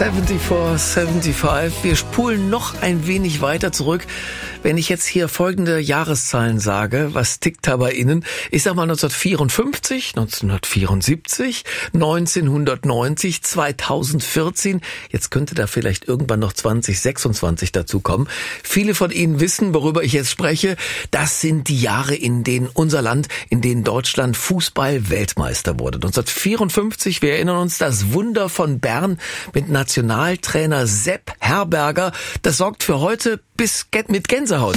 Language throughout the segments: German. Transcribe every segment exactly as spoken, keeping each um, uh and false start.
vierundsiebzig, fünfundsiebzig. Wir spulen noch ein wenig weiter zurück. Wenn ich jetzt hier folgende Jahreszahlen sage, was tickt da bei Ihnen? Ich sag mal neunzehnhundertvierundfünfzig, neunzehnhundertvierundsiebzig, neunzehnhundertneunzig, zweitausendvierzehn. Jetzt könnte da vielleicht irgendwann noch zwanzig sechsundzwanzig dazukommen. Viele von Ihnen wissen, worüber ich jetzt spreche. Das sind die Jahre, in denen unser Land, in denen Deutschland Fußball-Weltmeister wurde. neunzehnhundertvierundfünfzig, wir erinnern uns, das Wunder von Bern mit Nationaltrainer Sepp Herberger. Das sorgt für heute bis mit Gänsehaut.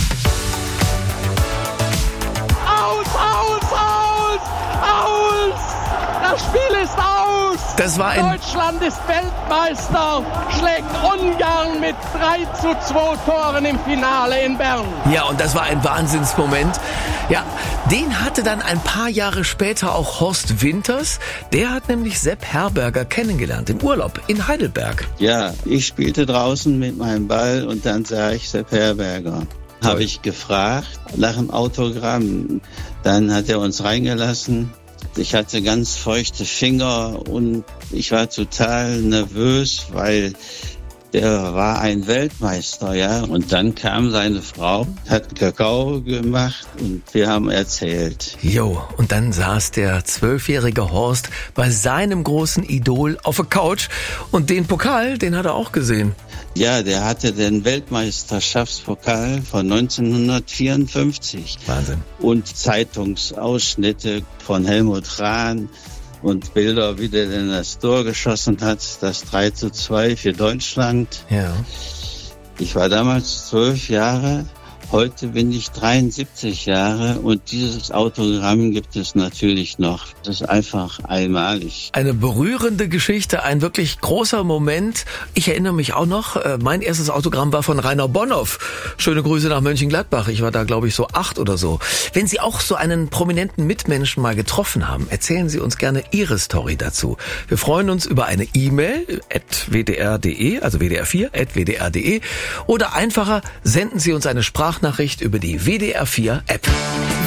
Aus, aus, aus, aus! Das Spiel ist aus! Das war ein Deutschland ist Weltmeister, schlägt Ungarn mit drei zu zwei Toren im Finale in Bern. Ja, und das war ein Wahnsinnsmoment. Ja, den hatte dann ein paar Jahre später auch Horst Winters. Der hat nämlich Sepp Herberger kennengelernt im Urlaub in Heidelberg. Ja, ich spielte draußen mit meinem Ball und dann sah ich Sepp Herberger. Habe ich gefragt nach dem Autogramm. Dann hat er uns reingelassen. Ich hatte ganz feuchte Finger und ich war total nervös, weil der war ein Weltmeister, ja. Und dann kam seine Frau, hat Kakao gemacht und wir haben erzählt. Jo, und dann saß der zwölfjährige Horst bei seinem großen Idol auf der Couch und den Pokal, den hat er auch gesehen. Ja, der hatte den Weltmeisterschaftspokal von neunzehnhundertvierundfünfzig. Wahnsinn. Und Zeitungsausschnitte von Helmut Rahn und Bilder, wie der denn das Tor geschossen hat, das drei zu zwei für Deutschland. Ja. Ich war damals zwölf Jahre, heute bin ich dreiundsiebzig Jahre und dieses Autogramm gibt es natürlich noch. Das ist einfach einmalig. Eine berührende Geschichte, ein wirklich großer Moment. Ich erinnere mich auch noch, mein erstes Autogramm war von Rainer Bonhoff. Schöne Grüße nach Mönchengladbach. Ich war da, glaube ich, so acht oder so. Wenn Sie auch so einen prominenten Mitmenschen mal getroffen haben, erzählen Sie uns gerne Ihre Story dazu. Wir freuen uns über eine E-Mail at w d r punkt d e, also w d r vier at w d r punkt d e, oder einfacher, senden Sie uns eine Sprachnachricht über die W D R vier App.